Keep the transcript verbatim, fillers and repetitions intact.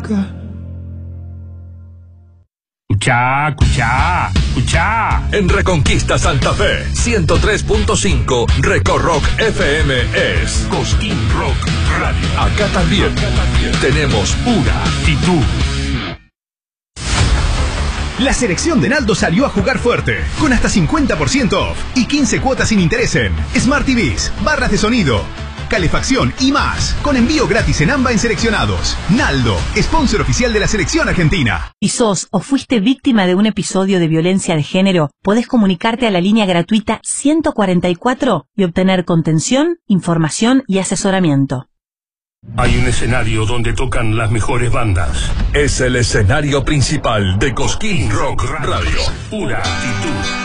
Kafka. Escuchá, escuchá, escuchá. En Reconquista Santa Fe, ciento tres punto cinco, Recorrock F M es Cosquín Rock Radio. Acá también, Acá también tenemos una actitud. La selección de Naldo salió a jugar fuerte, con hasta cincuenta por ciento off y quince cuotas sin interés en Smart T Vs, barras de sonido, calefacción y más, con envío gratis en AMBA en seleccionados. Naldo, sponsor oficial de la selección argentina. ¿Y sos o fuiste víctima de un episodio de violencia de género? Podés comunicarte a la línea gratuita ciento cuarenta y cuatro y obtener contención, información y asesoramiento. Hay un escenario donde tocan las mejores bandas. Es el escenario principal de Cosquín Rock Radio. Pura actitud.